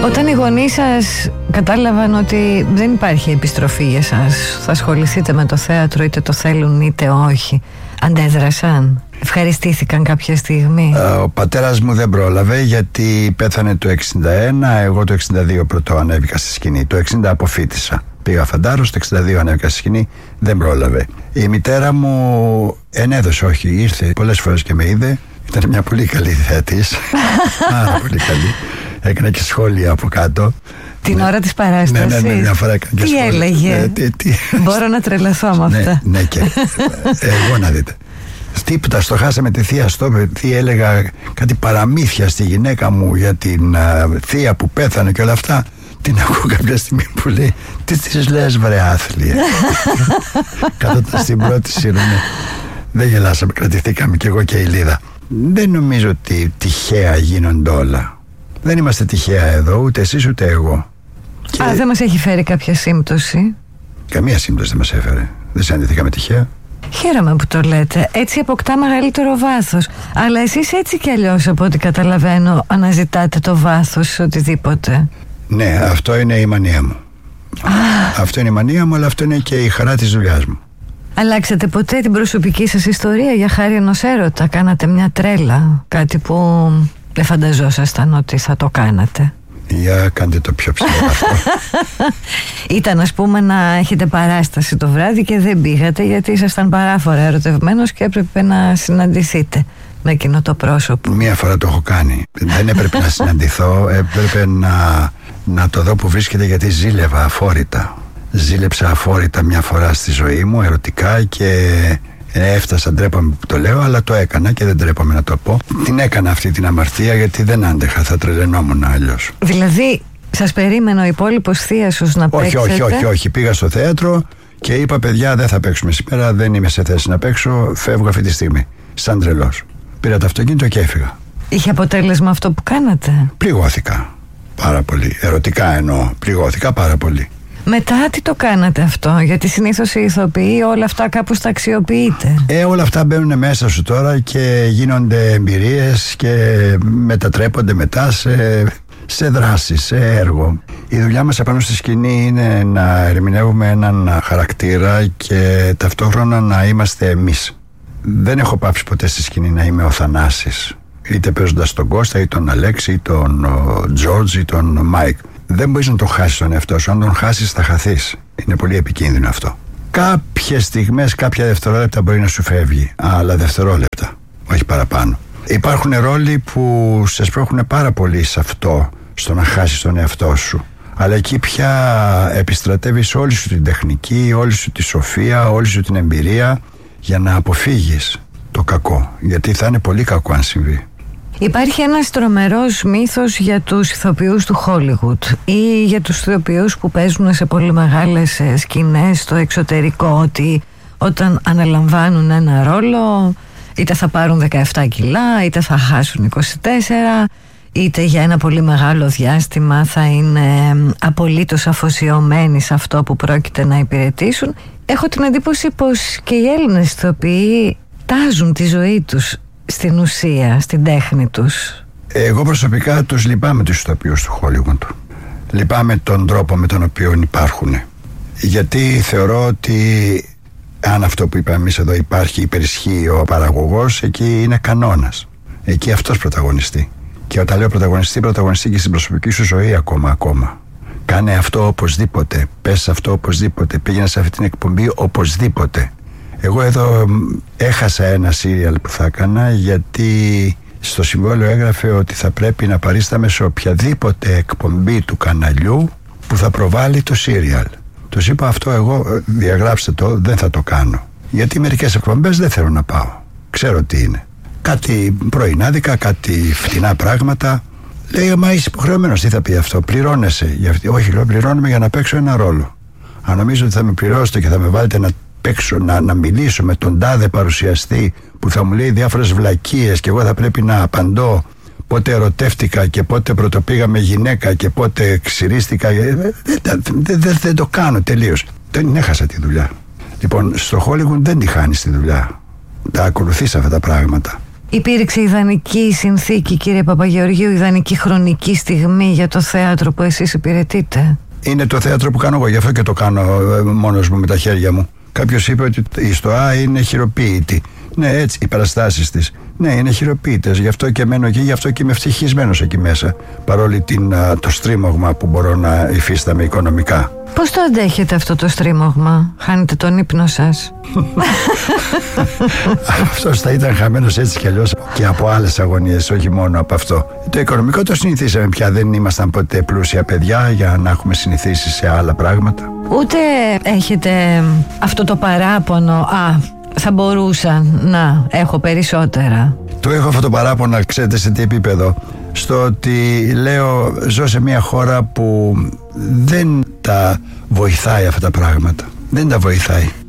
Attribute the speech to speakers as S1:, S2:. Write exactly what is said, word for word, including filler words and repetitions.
S1: Όταν οι γονείς σας κατάλαβαν ότι δεν υπάρχει επιστροφή για σας, θα ασχοληθείτε με το θέατρο είτε το θέλουν είτε όχι, αντέδρασαν, ευχαριστήθηκαν κάποια στιγμή?
S2: Ο πατέρας μου δεν πρόλαβε, γιατί πέθανε το εξήντα ένα, εγώ το εξήντα δύο πρώτο ανέβηκα στη σκηνή. Το εξήντα αποφοίτησα, πήγα φαντάρος, το εξήντα δύο ανέβηκα στη σκηνή, δεν πρόλαβε. Η μητέρα μου ενέδωσε, όχι, ήρθε πολλές φορές και με είδε. Ήταν μια πολύ καλή θεατής. Πάρα πολύ καλή. Έκανε και σχόλια από κάτω.
S1: Την
S2: ναι.
S1: ώρα της παράστασης.
S2: Ναι, ναι, ναι, μια φορά έκανε και
S1: τι
S2: σχόλια.
S1: έλεγε?
S2: Ναι, τι, τι...
S1: Μπορώ να τρελαθώ με αυτά.
S2: Ναι, ναι, και εγώ να δείτε. Τίποτα, στο χάσαμε τη θεία στο τι έλεγα κάτι παραμύθια στη γυναίκα μου για την uh, θεία που πέθανε και όλα αυτά. Την ακούω κάποια στιγμή που λέει, τι της λες βρε άθλια? Καθόταν στην πρώτη σειρά. Δεν γελάσαμε, κρατηθήκαμε κι εγώ και η Λίδα. Δεν νομίζω ότι τυχαία γίνονται όλα. Δεν είμαστε τυχαία εδώ, ούτε εσείς ούτε εγώ. Και...
S1: Α, δεν μας έχει φέρει κάποια σύμπτωση?
S2: Καμία σύμπτωση δεν μας έφερε. Δεν συναντηθήκαμε τυχαία.
S1: Χαίρομαι που το λέτε. Έτσι αποκτά μεγαλύτερο βάθος. Αλλά εσείς έτσι κι αλλιώς, από ό,τι καταλαβαίνω, αναζητάτε το βάθος σε οτιδήποτε.
S2: Ναι, αυτό είναι η μανία μου. Α. Αυτό είναι η μανία μου, αλλά αυτό είναι και η χαρά της δουλειάς μου.
S1: Αλλάξατε ποτέ την προσωπική σας ιστορία για χάρη ενός έρωτα? Κάνατε μια τρέλα, κάτι που δεν φανταζόσασταν ότι θα το κάνατε?
S2: Για κάντε το πιο ψηλό αυτό.
S1: Ήταν, ας πούμε, να έχετε παράσταση το βράδυ και δεν πήγατε γιατί ήσασταν παράφορα ερωτευμένος και έπρεπε να συναντηθείτε με εκείνο το πρόσωπο. Μία
S2: φορά το έχω κάνει. Δεν έπρεπε να συναντηθώ, έπρεπε να, να το δω που βρίσκεται, γιατί ζήλευα αφόρητα. Ζήλεψα αφόρητα μια φορά στη ζωή μου, ερωτικά, και έφτασα, ντρέπαμε που το λέω, αλλά το έκανα και δεν ντρέπαμε να το πω. Την έκανα αυτή την αμαρτία γιατί δεν άντεχα, θα τρελαινόμουν αλλιώς.
S1: Δηλαδή, σας περίμενε ο υπόλοιπος θείασος να
S2: όχι,
S1: παίξετε?
S2: Όχι, όχι, όχι. Πήγα στο θέατρο και είπα, παιδιά, δεν θα παίξουμε σήμερα, δεν είμαι σε θέση να παίξω, φεύγω αυτή τη στιγμή. Σαν τρελός. Πήρα το αυτοκίνητο και έφυγα.
S1: Είχε αποτέλεσμα αυτό που κάνατε?
S2: Πληγώθηκα πάρα πολύ. Ερωτικά εννοώ. Πληγώθηκα πάρα πολύ.
S1: Μετά τι το κάνατε αυτό? Γιατί συνήθως οι ηθοποιοί όλα αυτά κάπως τα αξιοποιείτε.
S2: Ε, όλα αυτά μπαίνουν μέσα σου τώρα και γίνονται εμπειρίες και μετατρέπονται μετά σε, σε δράση, σε έργο. Η δουλειά μας απάνω στη σκηνή είναι να ερμηνεύουμε έναν χαρακτήρα και ταυτόχρονα να είμαστε εμείς. Δεν έχω πάψει ποτέ στη σκηνή να είμαι ο Θανάσης, είτε παίζοντας τον Κώστα ή τον Αλέξη ή τον Τζόρτζ ή τον Μάικ. Δεν μπορείς να τον χάσεις τον εαυτό σου. Αν τον χάσεις θα χαθείς. Είναι πολύ επικίνδυνο αυτό. Κάποιες στιγμές, κάποια δευτερόλεπτα μπορεί να σου φεύγει, αλλά δευτερόλεπτα, όχι παραπάνω. Υπάρχουν ρόλοι που σε σπρώχνουν πάρα πολύ σε αυτό, στο να χάσεις τον εαυτό σου. Αλλά εκεί πια επιστρατεύεις όλη σου την τεχνική, όλη σου τη σοφία, όλη σου την εμπειρία για να αποφύγεις το κακό. Γιατί θα είναι πολύ κακό αν συμβεί.
S1: Υπάρχει ένας τρομερός μύθος για τους ηθοποιούς του Hollywood ή για τους ηθοποιούς που παίζουν σε πολύ μεγάλες σκηνές στο εξωτερικό, ότι όταν αναλαμβάνουν ένα ρόλο είτε θα πάρουν δεκαεπτά κιλά, είτε θα χάσουν είκοσι τέσσερα, είτε για ένα πολύ μεγάλο διάστημα θα είναι απολύτως αφοσιωμένοι σε αυτό που πρόκειται να υπηρετήσουν. Έχω την εντύπωση πως και οι Έλληνες ηθοποιοί τάζουν τη ζωή τους στην ουσία, στην τέχνη τους.
S2: Εγώ προσωπικά τους λυπάμαι τους ηθοποιούς του Hollywood. Λυπάμαι τον τρόπο με τον οποίο υπάρχουν. Γιατί θεωρώ ότι αν αυτό που είπαμε εμείς εδώ υπάρχει, υπερισχύει ο παραγωγός, εκεί είναι κανόνας. Εκεί αυτός πρωταγωνιστεί. Και όταν λέω πρωταγωνιστεί, πρωταγωνιστεί και στην προσωπική σου ζωή ακόμα ακόμα. Κάνε αυτό οπωσδήποτε. Πες αυτό οπωσδήποτε. Πήγαινε σε αυτή την εκπομπή οπωσδήποτε. Εγώ εδώ έχασα ένα σύριαλ που θα έκανα, γιατί στο συμβόλαιο έγραφε ότι θα πρέπει να παρίσταμε σε οποιαδήποτε εκπομπή του καναλιού που θα προβάλλει το σύριαλ. Τους είπα, αυτό εγώ διαγράψτε το, δεν θα το κάνω. Γιατί μερικές εκπομπές δεν θέλω να πάω. Ξέρω τι είναι. Κάτι πρωινάδικα, κάτι φτηνά πράγματα. Λέει, μα είσαι υποχρεωμένος, τι θα πει αυτό, πληρώνεσαι. Όχι, λέω, πληρώνομαι για να παίξω ένα ρόλο. Αν νομίζω ότι θα με πληρώσετε και θα με βάλετε να παίξω, να, να μιλήσω με τον τάδε παρουσιαστή που θα μου λέει διάφορες βλακίες και εγώ θα πρέπει να απαντώ πότε ερωτεύτηκα και πότε πρωτοπήγαμε γυναίκα και πότε ξυρίστηκα, δεν, δεν, δεν, δεν, δεν το κάνω τελείως. Δεν έχασα τη δουλειά. Λοιπόν, στο Hollywood δεν τη χάνεις τη δουλειά. Τα ακολουθείς αυτά τα πράγματα.
S1: Υπήρξε ιδανική συνθήκη, κύριε Παπαγεωργίου, ιδανική χρονική στιγμή για το θέατρο που εσείς υπηρετείτε?
S2: Είναι το θέατρο που κάνω εγώ, γι' αυτό και το κάνω μόνος μου με τα χέρια μου. Κάποιος είπε ότι η ΣΤΟΑ είναι χειροποίητη. Ναι, έτσι, οι παραστάσεις της. Ναι, είναι χειροποίητες. Γι' αυτό και μένω εκεί, γι' αυτό και είμαι ευτυχισμένος εκεί μέσα. Παρόλη την, το στρίμωγμα που μπορώ να υφίσταμαι οικονομικά.
S1: Πώς το αντέχετε αυτό το στρίμωγμα? Χάνετε τον ύπνο σας?
S2: Αυτός θα ήταν χαμένος έτσι κι αλλιώς και από άλλες αγωνίες, όχι μόνο από αυτό. Το οικονομικό το συνηθίσαμε πια. Δεν ήμασταν ποτέ πλούσια παιδιά για να έχουμε συνηθίσει σε άλλα πράγματα.
S1: Ούτε έχετε αυτό το παράπονο, α, θα μπορούσα να έχω περισσότερα?
S2: Το έχω αυτό το παράπονο, ξέρετε σε τι επίπεδο? Στο ότι λέω, ζω σε μια χώρα που δεν τα βοηθάει αυτά τα πράγματα. Δεν τα βοηθάει.